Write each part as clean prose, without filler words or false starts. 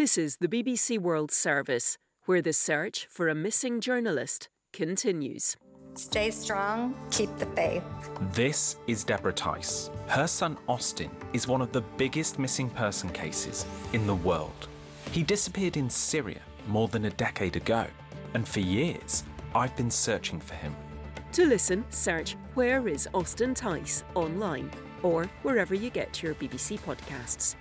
This is the BBC World Service, where the search for a missing journalist continues. Stay strong, keep the faith. This is Deborah Tice. Her son Austin is one of the biggest missing person cases in the world. He disappeared in Syria more than a decade ago, and for years I've been searching for him. To listen, search Where is Austin Tice online or wherever you get your BBC podcasts.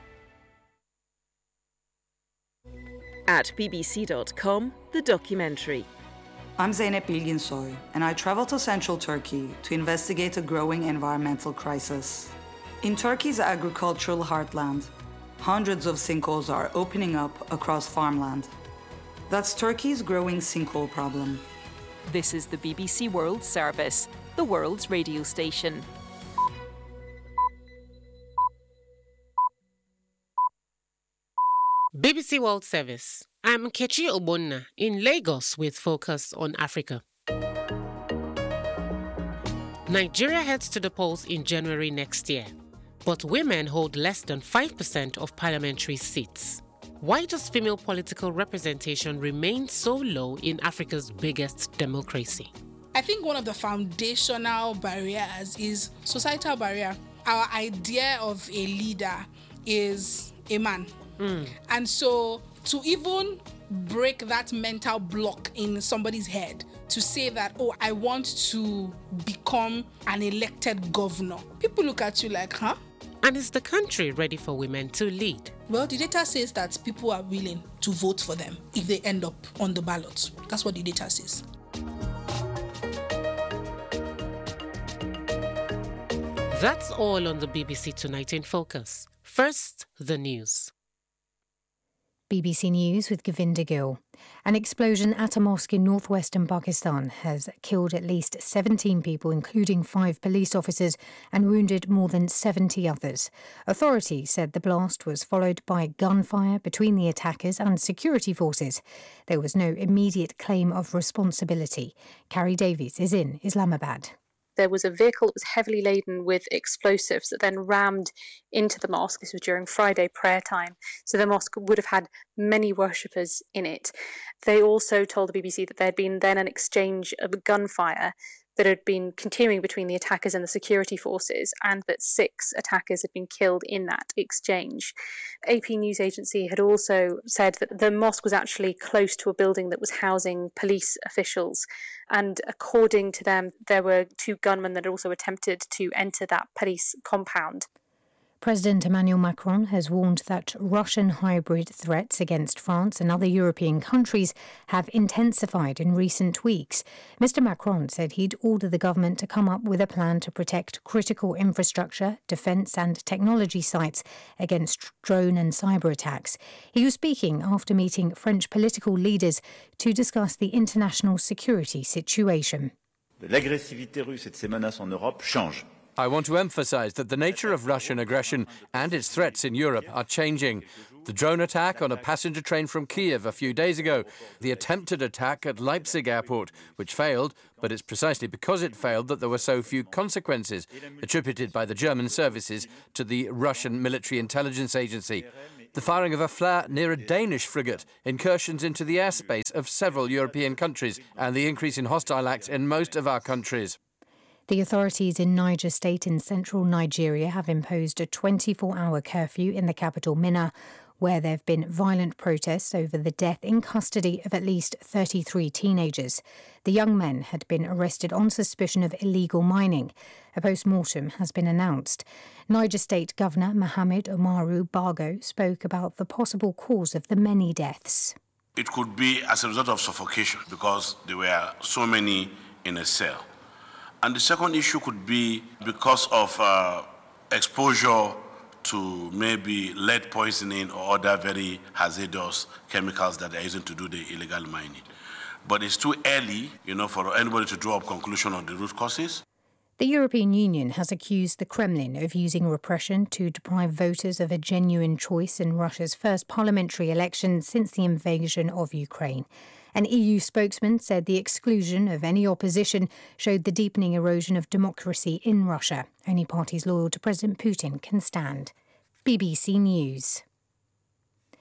At bbc.com, the documentary. I'm Zeynep Bilginsoy, and I travel to central Turkey to investigate a growing environmental crisis. In Turkey's agricultural heartland, hundreds of sinkholes are opening up across farmland. That's Turkey's growing sinkhole problem. This is the BBC World Service, the world's radio station. BBC World Service. I'm Kechi Obonna in Lagos with Focus on Africa. Nigeria heads to the polls in January next year, but women hold less than 5% of parliamentary seats. Why does female political representation remain so low in Africa's biggest democracy? I think one of the foundational barriers is societal barrier. Our idea of a leader is a man. And so to even break that mental block in somebody's head to say that, oh, I want to become an elected governor. People look at you like, huh? And is the country ready for women to lead? Well, the data says that people are willing to vote for them if they end up on the ballot. That's what the data says. That's all on the BBC Tonight in Focus. First, the news. BBC News with Govinda Gill. An explosion at a mosque in northwestern Pakistan has killed at least 17 people, including 5 police officers, and wounded more than 70 others. Authorities said the blast was followed by gunfire between the attackers and security forces. There was no immediate claim of responsibility. Carrie Davies is in Islamabad. There was a vehicle that was heavily laden with explosives that then rammed into the mosque. This was during Friday prayer time. So the mosque would have had many worshippers in it. They also told the BBC that there had been then an exchange of gunfire that had been continuing between the attackers and the security forces, and that 6 attackers had been killed in that exchange. AP News Agency had also said that the mosque was actually close to a building that was housing police officials, and according to them, there were 2 gunmen that also attempted to enter that police compound. President Emmanuel Macron has warned that Russian hybrid threats against France and other European countries have intensified in recent weeks. Mr. Macron said he'd order the government to come up with a plan to protect critical infrastructure, defence and technology sites against drone and cyber attacks. He was speaking after meeting French political leaders to discuss the international security situation. L'agressivité russe et de ses menaces en Europe change. I want to emphasize that the nature of Russian aggression and its threats in Europe are changing. The drone attack on a passenger train from Kiev a few days ago, the attempted attack at Leipzig airport, which failed, but it's precisely because it failed that there were so few consequences, attributed by the German services to the Russian military intelligence agency. The firing of a flare near a Danish frigate, incursions into the airspace of several European countries, and the increase in hostile acts in most of our countries. The authorities in Niger State in central Nigeria have imposed a 24-hour curfew in the capital, Minna, where there have been violent protests over the death in custody of at least 33 teenagers. The young men had been arrested on suspicion of illegal mining. A post-mortem has been announced. Niger State Governor Mohamed Umaru Bago spoke about the possible cause of the many deaths. It could be as a result of suffocation because there were so many in a cell. And the second issue could be because of exposure to maybe lead poisoning or other very hazardous chemicals that they're using to do the illegal mining. But it's too early, for anybody to draw up conclusion on the root causes. The European Union has accused the Kremlin of using repression to deprive voters of a genuine choice in Russia's first parliamentary election since the invasion of Ukraine. An EU spokesman said the exclusion of any opposition showed the deepening erosion of democracy in Russia. Only parties loyal to President Putin can stand. BBC News.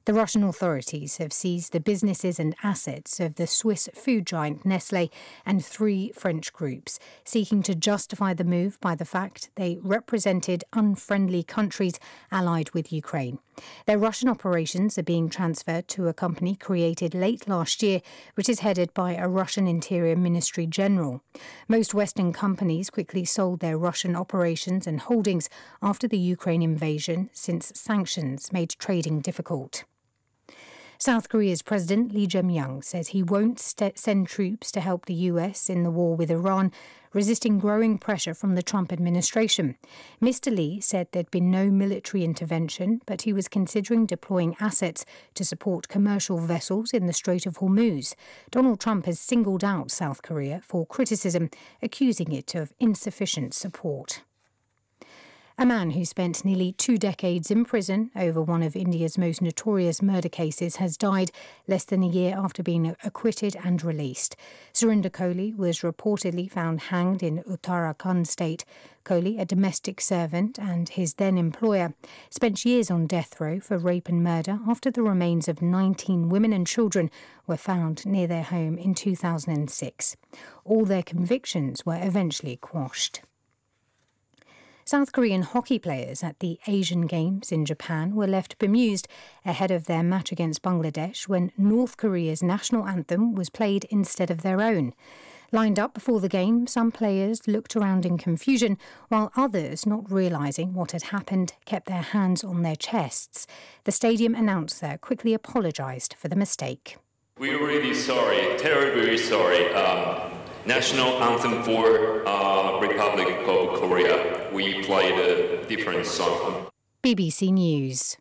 The Russian authorities have seized the businesses and assets of the Swiss food giant Nestlé and 3 French groups, seeking to justify the move by the fact they represented unfriendly countries allied with Ukraine. Their Russian operations are being transferred to a company created late last year, which is headed by a Russian Interior Ministry general. Most Western companies quickly sold their Russian operations and holdings after the Ukraine invasion, since sanctions made trading difficult. South Korea's President Lee Jae-myung says he won't send troops to help the US in the war with Iran, resisting growing pressure from the Trump administration. Mr. Lee said there'd been no military intervention, but he was considering deploying assets to support commercial vessels in the Strait of Hormuz. Donald Trump has singled out South Korea for criticism, accusing it of insufficient support. A man who spent nearly 2 decades in prison over one of India's most notorious murder cases has died less than a year after being acquitted and released. Surinder Kohli was reportedly found hanged in Uttarakhand state. Kohli, a domestic servant and his then-employer, spent years on death row for rape and murder after the remains of 19 women and children were found near their home in 2006. All their convictions were eventually quashed. South Korean hockey players at the Asian Games in Japan were left bemused ahead of their match against Bangladesh when North Korea's national anthem was played instead of their own. Lined up before the game, some players looked around in confusion, while others, not realising what had happened, kept their hands on their chests. The stadium announcer quickly apologised for the mistake. We're really sorry, terribly sorry. National anthem for Republic of Korea. We played a different song. BBC News.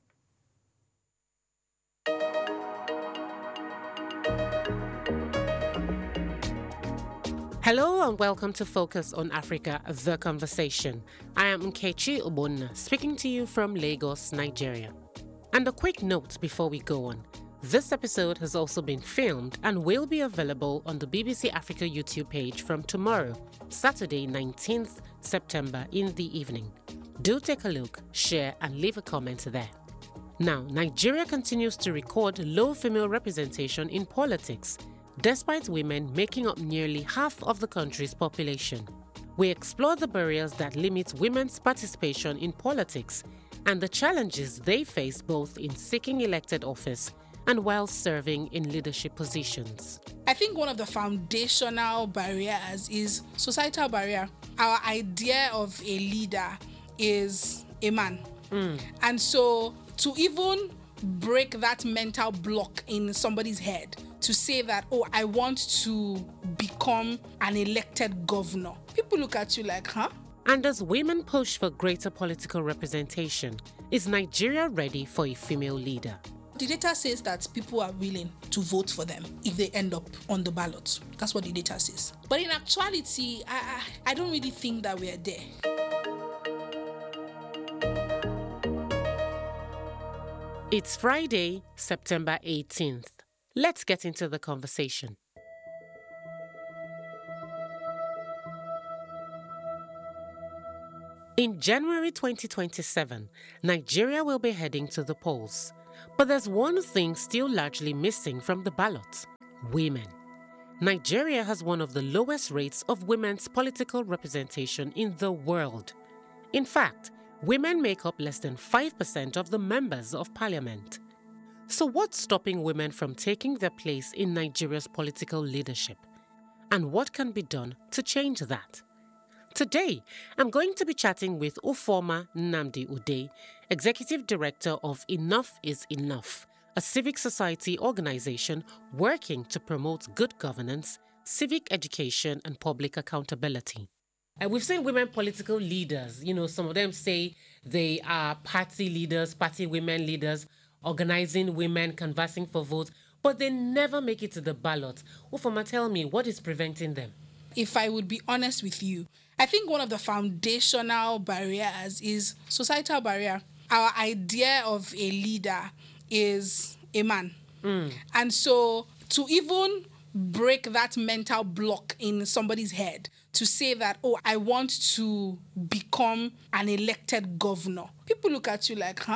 Hello and welcome to Focus on Africa, The Conversation. I am Nkechi Obonna, speaking to you from Lagos, Nigeria. And a quick note before we go on. This episode has also been filmed and will be available on the BBC Africa YouTube page from tomorrow, Saturday 19th September in the evening. Do take a look, share and leave a comment there. Now, Nigeria continues to record low female representation in politics, despite women making up nearly half of the country's population. We explore the barriers that limit women's participation in politics and the challenges they face both in seeking elected office and while serving in leadership positions. I think one of the foundational barriers is societal barrier. Our idea of a leader is a man. And so to even break that mental block in somebody's head to say that, oh, I want to become an elected governor. People look at you like, huh? And as women push for greater political representation, is Nigeria ready for a female leader? The data says that people are willing to vote for them if they end up on the ballot. That's what the data says. But in actuality, I don't really think that we are there. It's Friday, September 18th. Let's get into the conversation. In January 2027, Nigeria will be heading to the polls. But there's one thing still largely missing from the ballot: women. Nigeria has one of the lowest rates of women's political representation in the world. In fact, women make up less than 5% of the members of parliament. So what's stopping women from taking their place in Nigeria's political leadership? And what can be done to change that? Today, I'm going to be chatting with Ufoma Nnamdi Ude, Executive Director of Enough is Enough, a civic society organization working to promote good governance, civic education, and public accountability. We've seen women political leaders. Some of them say they are party leaders, party women leaders, organizing women, canvassing for votes, but they never make it to the ballot. Ufoma, tell me, what is preventing them? If I would be honest with you, I think one of the foundational barriers is societal barrier. Our idea of a leader is a man. And so to even break that mental block in somebody's head to say that, oh, I want to become an elected governor. People look at you like, huh?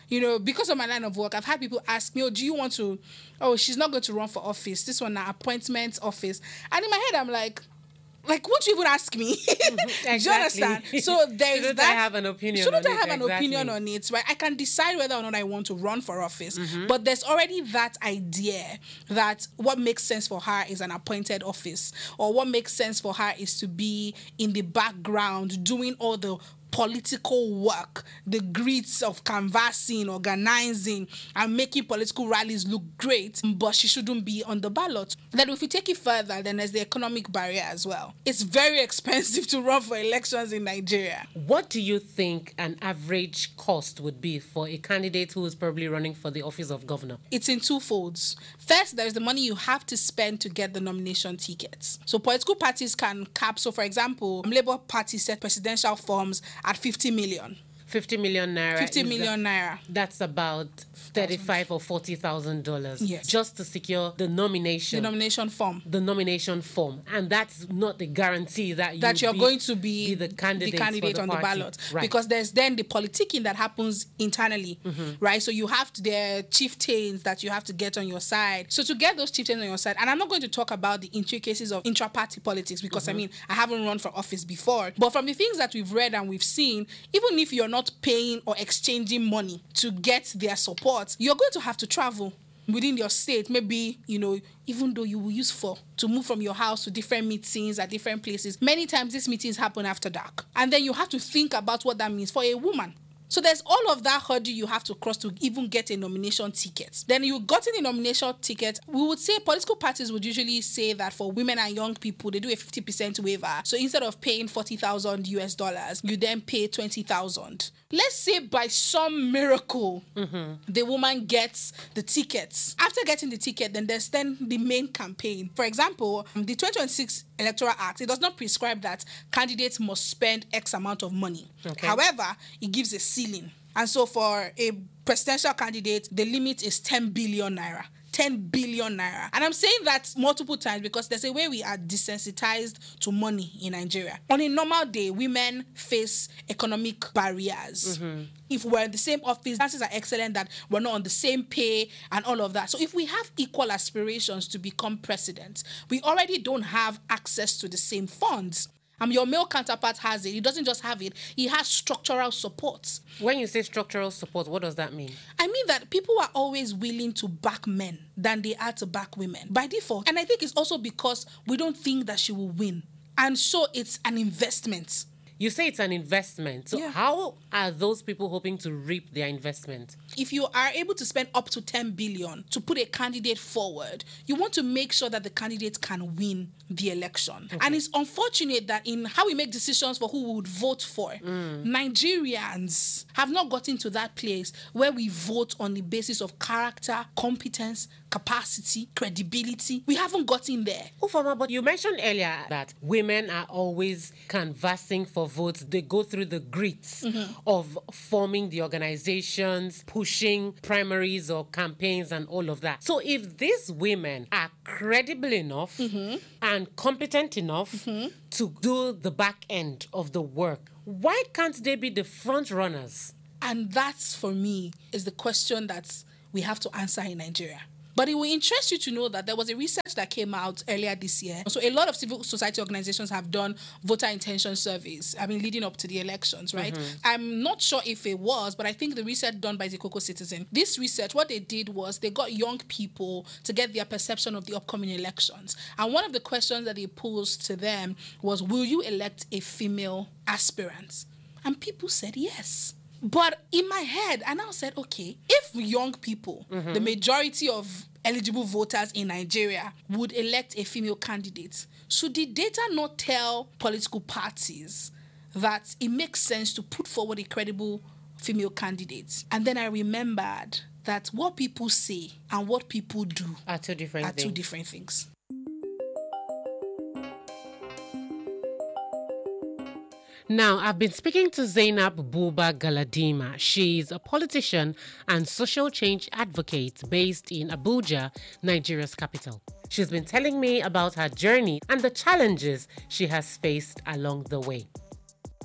because of my line of work, I've had people ask me, do you want to, she's not going to run for office. This one, appointment office. And in my head, I'm like, won't you even ask me? Exactly. Do you understand? So there's Shouldn't that. I have an opinion Shouldn't on I have it? an opinion on it? Right? I can decide whether or not I want to run for office. But there's already that idea that what makes sense for her is an appointed office, or what makes sense for her is to be in the background doing all the political work, the grits of canvassing, organizing, and making political rallies look great, but she shouldn't be on the ballot. Then if we take it further, then there's the economic barrier as well. It's very expensive to run for elections in Nigeria. What do you think an average cost would be for a candidate who is probably running for the office of governor? It's in two folds. First, there's the money you have to spend to get the nomination tickets. So political parties can cap. So for example, Labour Party set presidential forms at 50 million. 50 million naira. 50 million naira. That's about $35,000 or $40,000. Yes. Just to secure the nomination. The nomination form. The nomination form. And that's not the guarantee that you're going to be the candidate on the ballot. Right. Because there's then the politicking that happens internally, right? So you have their chieftains that you have to get on your side. So to get those chieftains on your side, and I'm not going to talk about the intricacies of intra-party politics because, I haven't run for office before. But from the things that we've read and we've seen, even if you're not paying or exchanging money to get their support, you're going to have to travel within your state, maybe, even though you will use to move from your house to different meetings at different places. Many times these meetings happen after dark. And then you have to think about what that means for a woman. So there's all of that hurdle you have to cross to even get a nomination ticket. Then you gotten a nomination ticket, we would say political parties would usually say that for women and young people, they do a 50% waiver. So instead of paying $40,000, you then pay $20,000. Let's say by some miracle, the woman gets the tickets. After getting the ticket, then there's the main campaign. For example, the 2026 Electoral Act, it does not prescribe that candidates must spend X amount of money. Okay. However, it gives a ceiling. And so for a presidential candidate, the limit is 10 billion naira. 10 billion naira. And I'm saying that multiple times because there's a way we are desensitized to money in Nigeria. On a normal day, women face economic barriers. If we're in the same office, chances are excellent that we're not on the same pay and all of that. So if we have equal aspirations to become president, we already don't have access to the same funds. Your male counterpart has it. He doesn't just have it. He has structural support. When you say structural support, what does that mean? I mean that people are always willing to back men than they are to back women by default. And I think it's also because we don't think that she will win. And so it's an investment. You say it's an investment. So how are those people hoping to reap their investment? If you are able to spend up to 10 billion to put a candidate forward, you want to make sure that the candidate can win the election. Okay. And it's unfortunate that in how we make decisions for who we would vote for, Nigerians have not gotten to that place where we vote on the basis of character, competence, capacity, credibility. We haven't gotten there. Ufoma, but you mentioned earlier that women are always canvassing for votes. They go through the grits of forming the organizations, pushing primaries or campaigns and all of that. So if these women are credible enough and competent enough to do the back end of the work, why can't they be the front runners? And that's, for me, is the question that we have to answer in Nigeria. But it will interest you to know that there was a research that came out earlier this year. So a lot of civil society organizations have done voter intention surveys, leading up to the elections, right? I'm not sure if it was, but I think the research done by the Cocoa Citizen, this research, what they did was they got young people to get their perception of the upcoming elections. And one of the questions that they posed to them was, will you elect a female aspirant? And people said yes. But in my head, I now said, okay, if young people, the majority of eligible voters in Nigeria, would elect a female candidate, should the data not tell political parties that it makes sense to put forward a credible female candidate? And then I remembered that what people say and what people do are two different things. Now, I've been speaking to Zainab Buba Galadima. She's a politician and social change advocate based in Abuja, Nigeria's capital. She's been telling me about her journey and the challenges she has faced along the way.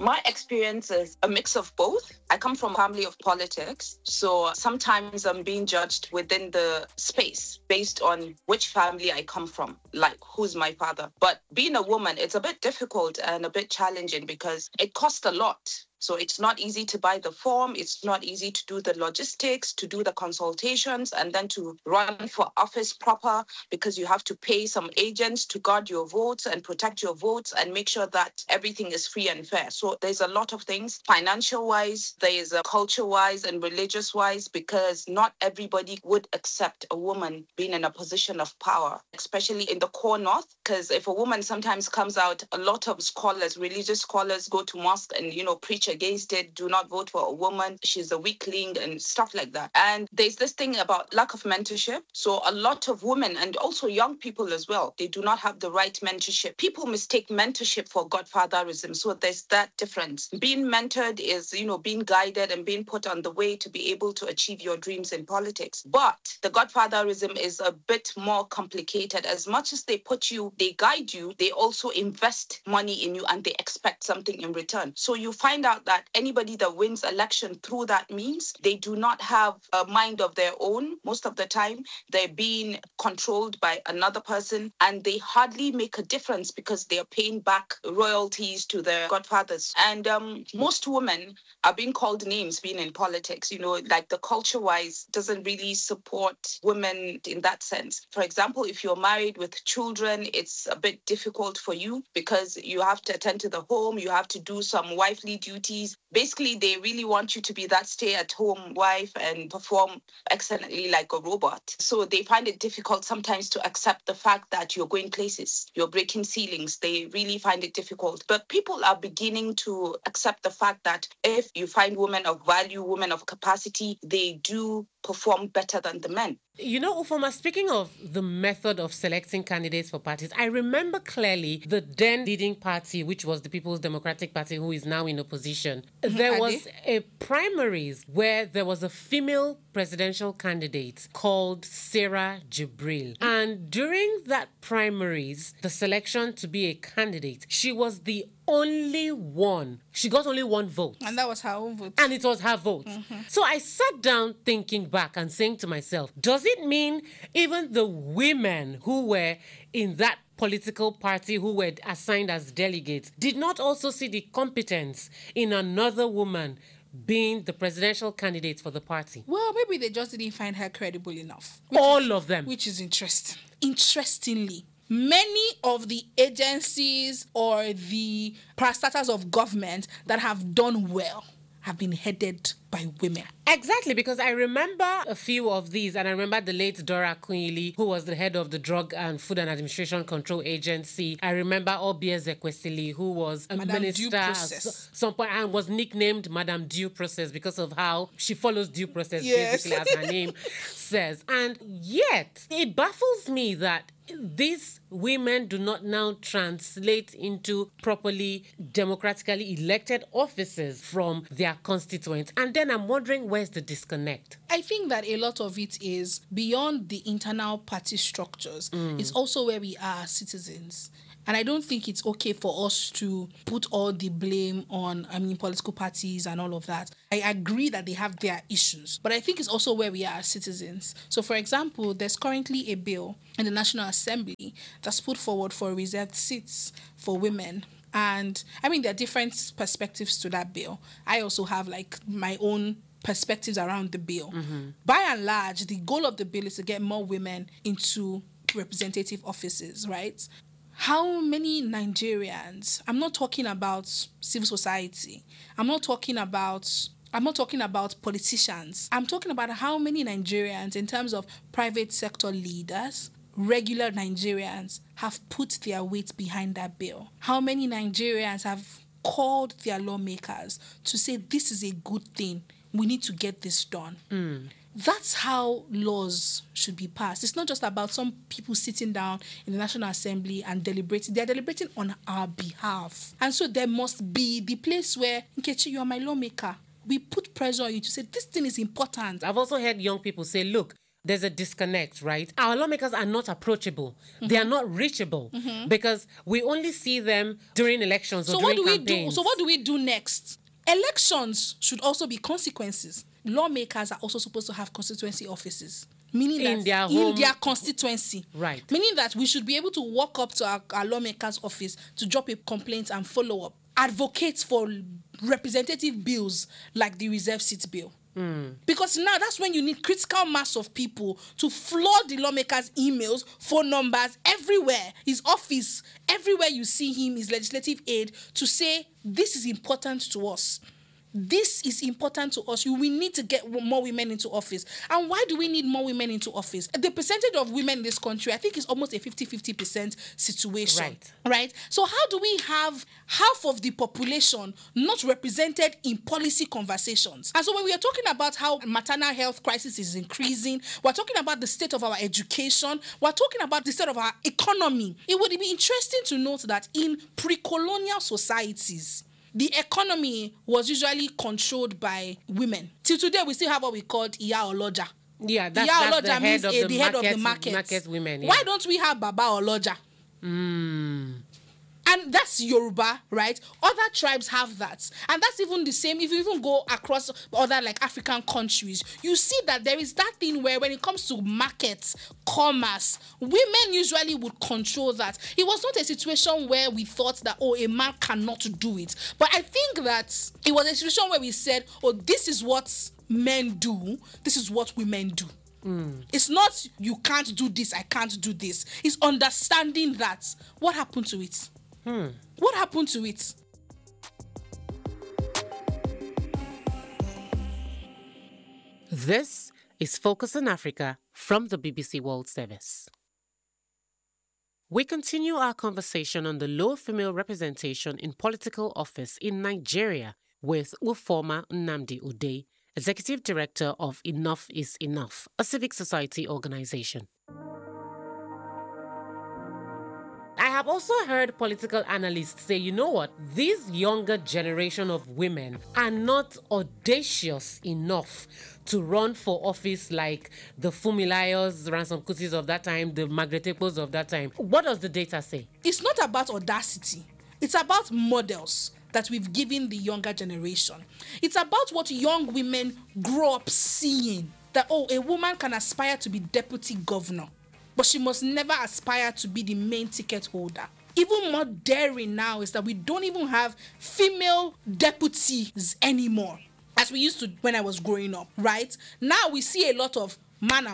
My experience is a mix of both. I come from a family of politics, so sometimes I'm being judged within the space based on which family I come from, like who's my father. But being a woman, it's a bit difficult and a bit challenging because it costs a lot. So it's not easy to buy the form. It's not easy to do the logistics, to do the consultations, and then to run for office proper, because you have to pay some agents to guard your votes and protect your votes and make sure that everything is free and fair. So there's a lot of things, financial-wise, there is a culture-wise and religious-wise, because not everybody would accept a woman being in a position of power, especially in the core north, because if a woman sometimes comes out, a lot of scholars, religious scholars, go to mosque and, preach against it, do not vote for a woman, she's a weakling and stuff like that. And there's this thing about lack of mentorship. So a lot of women and also young people as well, they do not have the right mentorship. People mistake mentorship for godfatherism. So there's that difference. Being mentored is, being guided and being put on the way to be able to achieve your dreams in politics. But the godfatherism is a bit more complicated. As much as they guide you, they also invest money in you and they expect something in return. So you find out that anybody that wins election through that means, they do not have a mind of their own. Most of the time, they're being controlled by another person and they hardly make a difference because they are paying back royalties to their godfathers. And most women are being called names being in politics, like the culture-wise doesn't really support women in that sense. For example, if you're married with children, it's a bit difficult for you because you have to attend to the home, you have to do some wifely duties. Basically, they really want you to be that stay-at-home wife and perform excellently like a robot. So they find it difficult sometimes to accept the fact that you're going places, you're breaking ceilings. They really find it difficult. But people are beginning to accept the fact that if you find women of value, women of capacity, they do perform better than the men. Ufoma, speaking of the method of selecting candidates for parties, I remember clearly the then leading party, which was the People's Democratic Party, who is now in opposition. There was a primaries where there was a female presidential candidate called Sarah Jibril. And during that primaries, the selection to be a candidate, she was the only one. She got only one vote. And that was her own vote. And it was her vote. Mm-hmm. So I sat down thinking back and saying to myself, does it mean even the women who were in that political party who were assigned as delegates did not also see the competence in another woman being the presidential candidate for the party? Well, maybe they just didn't find her credible enough. All of them. Which is interesting. Interestingly, many of the agencies or the parastatals of government that have done well have been headed by women. Exactly, because I remember a few of these, and I remember the late Dora Akunyili, who was the head of the Drug and Food and Administration Control Agency. I remember Obi Ezekwesili, who was a minister at some point and was nicknamed Madam Due Process because of how she follows due process, basically, as her name says. And yet, it baffles me that these women do not now translate into properly democratically elected offices from their constituents. And then I'm wondering, where's the disconnect? I think that a lot of it is beyond the internal party structures. It's also where we are citizens. And I don't think it's okay for us to put all the blame on, political parties and all of that. I agree that they have their issues, but I think it's also where we are as citizens. So, for example, there's currently a bill in the National Assembly that's put forward for reserved seats for women. And, there are different perspectives to that bill. I also have, my own perspectives around the bill. Mm-hmm. By and large, the goal of the bill is to get more women into representative offices, right? How many Nigerians, I'm not talking about civil society, I'm not talking about politicians, I'm talking about how many Nigerians in terms of private sector leaders, regular Nigerians have put their weight behind that bill? How many Nigerians have called their lawmakers to say this is a good thing, we need to get this done? That's how laws should be passed. It's not just about some people sitting down in the National Assembly and deliberating. They're deliberating on our behalf. And so there must be the place where, Nkechi, you are my lawmaker. We put pressure on you to say, this thing is important. I've also heard young people say, look, there's a disconnect, right? Our lawmakers are not approachable. They are not reachable because we only see them during elections or during campaigns. So what do we do next? Elections should also be consequences. Lawmakers are also supposed to have constituency offices. Meaning in their constituency. Right. Meaning that we should be able to walk up to our lawmaker's office to drop a complaint and follow up. Advocate for representative bills like the reserve seat bill. Because now that's when you need critical mass of people to flood the lawmaker's emails, phone numbers, everywhere, his office, everywhere you see him, his legislative aid, to say, this is important to us. This is important to us. We need to get more women into office. And why do we need more women into office? The percentage of women in this country, I think, is almost a 50-50% situation. Right? So how do we have half of the population not represented in policy conversations? And so when we are talking about how maternal health crisis is increasing, we're talking about the state of our education, we're talking about the state of our economy. It would be interesting to note that in pre-colonial societies, the economy was usually controlled by women. Till today, we still have what we call Iya Oloja. Yeah, that's the head of the head of the market women. Yeah. Why don't we have Baba Oloja? And that's Yoruba, right? Other tribes have that. And that's even the same. If you even go across other like African countries, you see that there is that thing where when it comes to markets, commerce, women usually would control that. It was not a situation where we thought that, oh, a man cannot do it. But I think that it was a situation where we said, oh, this is what men do. This is what women do. It's not, you can't do this, I can't do this. It's understanding that. What happened to it? What happened to it? This is Focus on Africa from the BBC World Service. We continue our conversation on the low female representation in political office in Nigeria with Ufoma Nnamdi Ude, Executive Director of Enough is Enough, a civic society organization. I have also heard political analysts say, you know what, this younger generation of women are not audacious enough to run for office like the Fumilayos, Ransom Kutis of that time, the Margaret Ekpos of that time. What does the data say? It's not about audacity. It's about models that we've given the younger generation. It's about what young women grow up seeing. That, oh, a woman can aspire to be deputy governor, but she must never aspire to be the main ticket holder. Even more daring now is that we don't even have female deputies anymore, as we used to when I was growing up, right? Now we see a lot of man,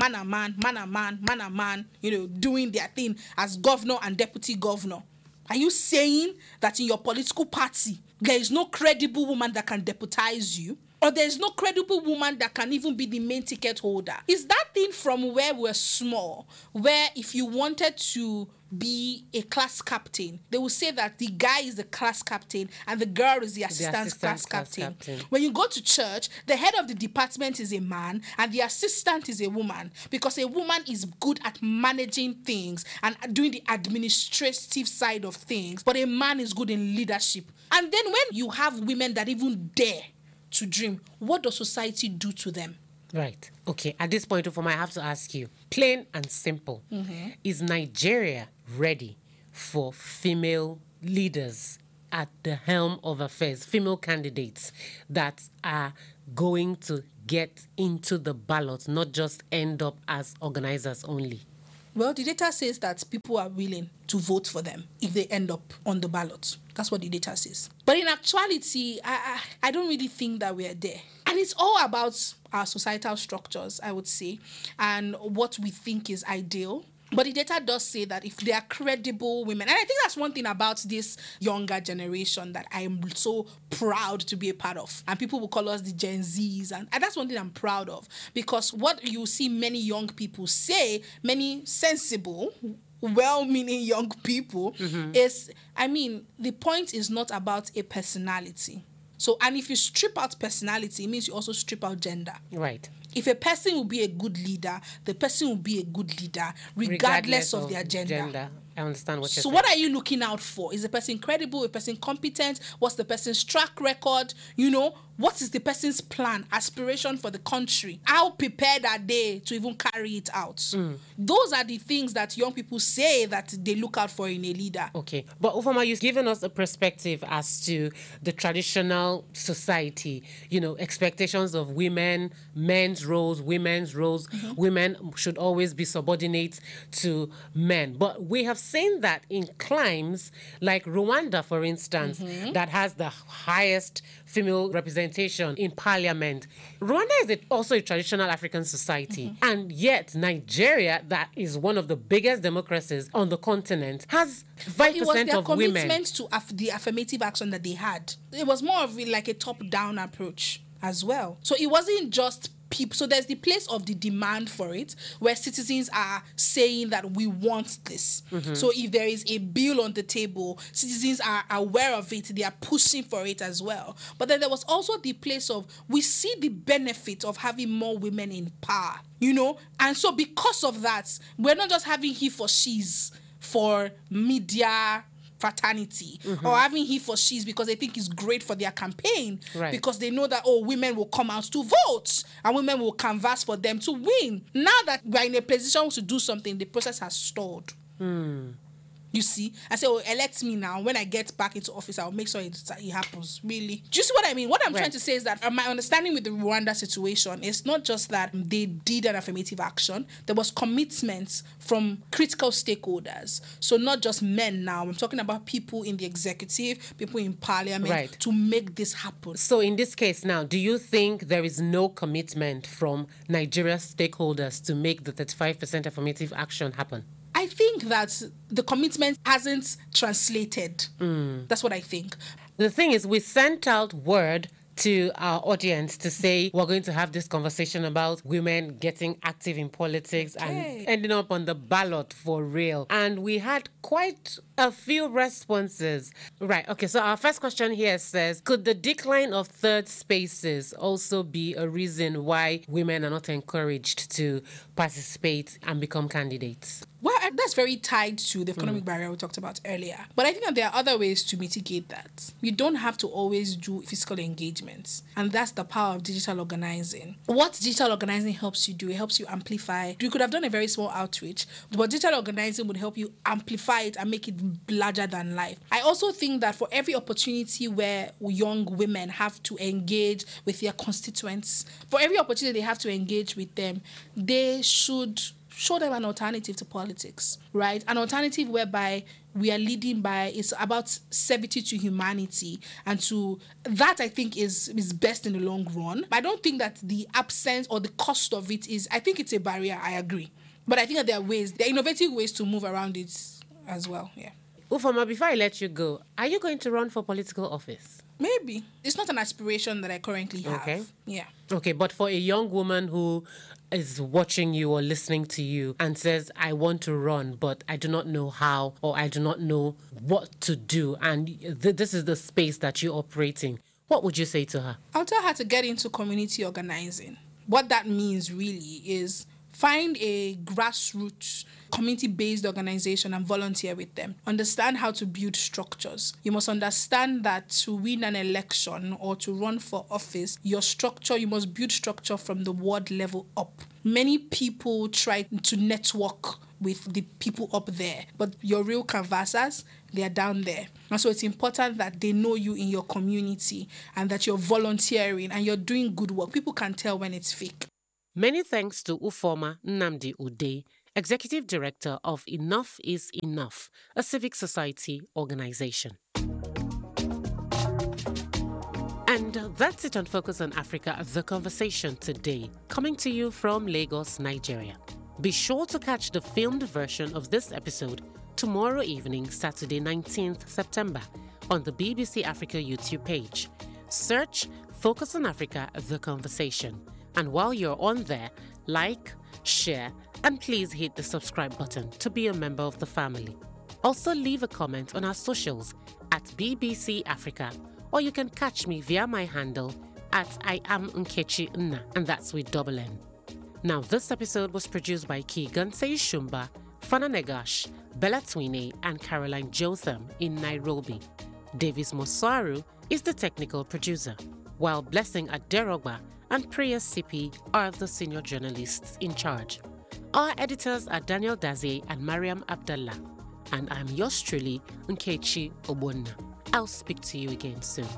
doing their thing as governor and deputy governor. Are you saying that in your political party, there is no credible woman that can deputize you? Or there is no credible woman that can even be the main ticket holder? Is that thing from where we're small, where if you wanted to be a class captain, they will say that the guy is the class captain and the girl is the assistant class captain. When you go to church, the head of the department is a man and the assistant is a woman, because a woman is good at managing things and doing the administrative side of things, but a man is good in leadership. And then when you have women that even dare to dream, what does society do to them? Right. Okay. At this point, Ufoma, I have to ask you, plain and simple, is Nigeria ready for female leaders at the helm of affairs, female candidates that are going to get into the ballot, not just end up as organizers only? Well, the data says that people are willing to vote for them if they end up on the ballot. That's what the data says. But in actuality, I don't really think that we are there. And it's all about our societal structures, I would say, and what we think is ideal. But the data does say that if they are credible women, and I think that's one thing about this younger generation that I am so proud to be a part of. And people will call us the Gen Zs. And that's one thing I'm proud of. Because what you see many young people say, many sensible, well-meaning young people, is, the point is not about a personality. So, and if you strip out personality, it means you also strip out gender. Right. If a person will be a good leader, the person will be a good leader, regardless of their gender. I understand what you're saying. So what are you looking out for? Is the person credible? A person competent? What's the person's track record? what is the person's plan, aspiration for the country? How prepared are they to even carry it out? Those are the things that young people say that they look out for in a leader. Okay. But Ufoma, you've given us a perspective as to the traditional society, expectations of women, men's roles, women's roles. Women should always be subordinate to men. But we have seen that in climes like Rwanda, for instance, that has the highest female representation in parliament. Rwanda is also a traditional African society. And yet Nigeria, that is one of the biggest democracies on the continent, has 5% of women. It was their commitment to the affirmative action that they had. It was more of like a top-down approach as well. So it wasn't just people. So there's the place of the demand for it, where citizens are saying that we want this. So if there is a bill on the table, citizens are aware of it, they are pushing for it as well. But then there was also the place of, we see the benefit of having more women in power, and so because of that, we're not just having he for she's for media fraternity, or having he for she's because they think it's great for their campaign, because they know that women will come out to vote and women will canvass for them to win. Now that we're in a position to do something, the process has stalled. You see, I say, elect me now. When I get back into office, I'll make sure it happens. Really, do you see what I mean? What I'm trying to say is that my understanding with the Rwanda situation is not just that they did an affirmative action. There was commitment from critical stakeholders. So not just men now. I'm talking about people in the executive, people in parliament, to make this happen. So in this case now, do you think there is no commitment from Nigeria's stakeholders to make the 35% affirmative action happen? I think that the commitment hasn't translated. That's what I think. The thing is, we sent out word to our audience to say we're going to have this conversation about women getting active in politics and ending up on the ballot for real. And we had quite a few responses. Right. Okay. So our first question here says, could the decline of third spaces also be a reason why women are not encouraged to participate and become candidates? Well, that's very tied to the economic barrier we talked about earlier. But I think that there are other ways to mitigate that. You don't have to always do physical engagements. And that's the power of digital organizing. What digital organizing helps you do, it helps you amplify. You could have done a very small outreach, but digital organizing would help you amplify it and make it larger than life. I also think that for every opportunity where young women have to engage with their constituents, for every opportunity they have to engage with them, they should show them an alternative to politics, right? An alternative whereby we are leading by, it's about servitude to humanity, and to that I think is best in the long run. I don't think that the absence or the cost of it is, I think it's a barrier, I agree. But I think that there are innovative ways to move around it as well, yeah. Ufoma, before I let you go, are you going to run for political office? Maybe. It's not an aspiration that I currently have. Okay. Yeah. Okay, but for a young woman who is watching you or listening to you and says, I want to run, but I do not know how, or I do not know what to do, and this is the space that you operate in, what would you say to her? I'll tell her to get into community organizing. What that means really is find a grassroots, community-based organization and volunteer with them. Understand how to build structures. You must understand that to win an election or to run for office, you must build structure from the ward level up. Many people try to network with the people up there, but your real canvassers, they are down there. And so it's important that they know you in your community and that you're volunteering and you're doing good work. People can tell when it's fake. Many thanks to Ufoma Nnamdi Udeh, Executive Director of Enough is Enough, a civic society organization. And that's it on Focus on Africa, The Conversation today, coming to you from Lagos, Nigeria. Be sure to catch the filmed version of this episode tomorrow evening, Saturday 19th September, on the BBC Africa YouTube page. Search Focus on Africa, The Conversation. And while you're on there, like, share, and please hit the subscribe button to be a member of the family. Also leave a comment on our socials at BBC Africa, or you can catch me via my handle at I am Nkechi Nna, and that's with double N. Now, this episode was produced by Kigansei Shumba, Fana Negash, Bella Twine, and Caroline Jotham in Nairobi. Davis Mosaru is the technical producer. while Blessing Aderogba and Priya Sipi are the senior journalists in charge. Our editors are Daniel Daze and Mariam Abdallah. And I'm yours truly, Nkechi Obonna. I'll speak to you again soon.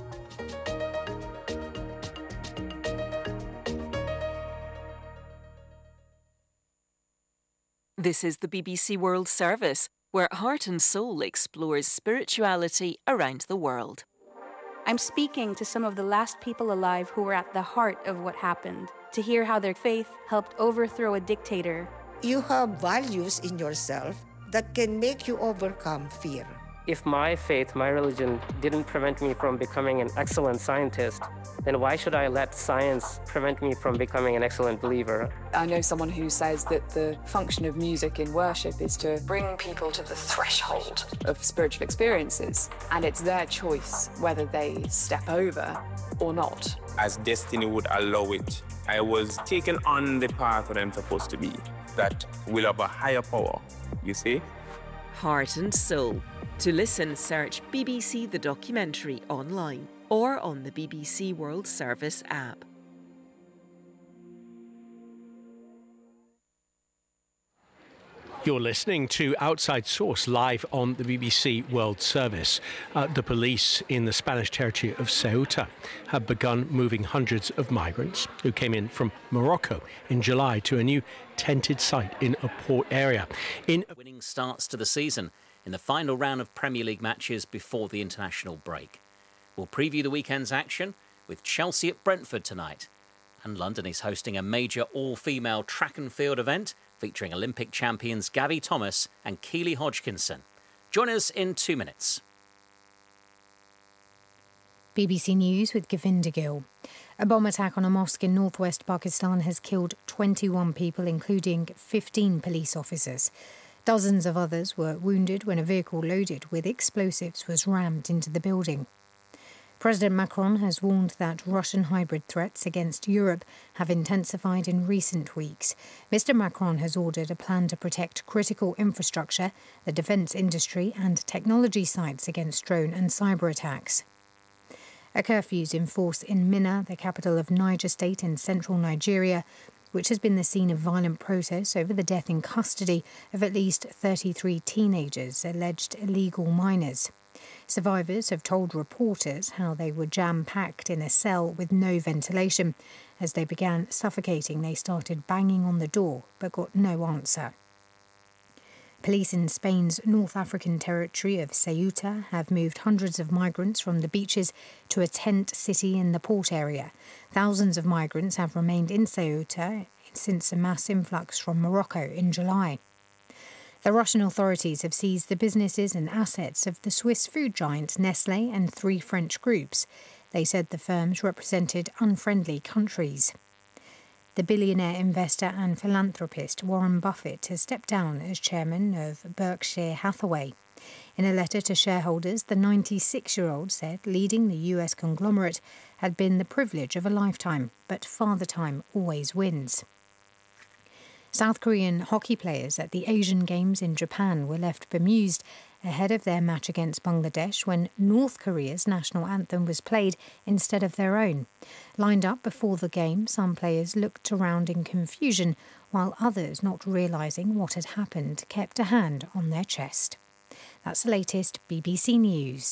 This is the BBC World Service, where Heart and Soul explores spirituality around the world. I'm speaking to some of the last people alive who were at the heart of what happened, to hear how their faith helped overthrow a dictator. You have values in yourself that can make you overcome fear. If my faith, my religion, didn't prevent me from becoming an excellent scientist, then why should I let science prevent me from becoming an excellent believer? I know someone who says that the function of music in worship is to bring people to the threshold of spiritual experiences, and it's their choice whether they step over or not. As destiny would allow it, I was taken on the path that I'm supposed to be, that will have a higher power, you see? Heart and Soul. To listen, search BBC The Documentary online or on the BBC World Service app. You're listening to Outside Source live on the BBC World Service. The police in the Spanish territory of Ceuta have begun moving hundreds of migrants who came in from Morocco in July to a new tented site in a port area. Winning starts to the season in the final round of Premier League matches before the international break. We'll preview the weekend's action with Chelsea at Brentford tonight. And London is hosting a major all-female track and field event featuring Olympic champions Gabby Thomas and Keely Hodgkinson. Join us in 2 minutes. BBC News with Govinda Gill. A bomb attack on a mosque in northwest Pakistan has killed 21 people, including 15 police officers. Dozens of others were wounded when a vehicle loaded with explosives was rammed into the building. President Macron has warned that Russian hybrid threats against Europe have intensified in recent weeks. Mr. Macron has ordered a plan to protect critical infrastructure, the defence industry and technology sites against drone and cyber attacks. A curfew is in force in Minna, the capital of Niger State in central Nigeria, which has been the scene of violent protests over the death in custody of at least 33 teenagers, alleged illegal minors. Survivors have told reporters how they were jam-packed in a cell with no ventilation. As they began suffocating, they started banging on the door, but got no answer. Police in Spain's North African territory of Ceuta have moved hundreds of migrants from the beaches to a tent city in the port area. Thousands of migrants have remained in Ceuta since a mass influx from Morocco in July. The Russian authorities have seized the businesses and assets of the Swiss food giant Nestlé and 3 French groups. They said the firms represented unfriendly countries. The billionaire investor and philanthropist Warren Buffett has stepped down as chairman of Berkshire Hathaway. In a letter to shareholders, the 96-year-old said leading the US conglomerate had been the privilege of a lifetime, but Father Time always wins. South Korean hockey players at the Asian Games in Japan were left bemused ahead of their match against Bangladesh when North Korea's national anthem was played instead of their own. Lined up before the game, some players looked around in confusion, while others, not realising what had happened, kept a hand on their chest. That's the latest BBC News.